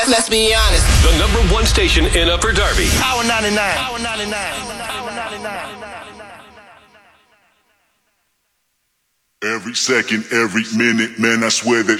Let's be honest. The number one station in Upper Darby. Power 99. Power 99. Power 99. Every second, every minute, man, I swear that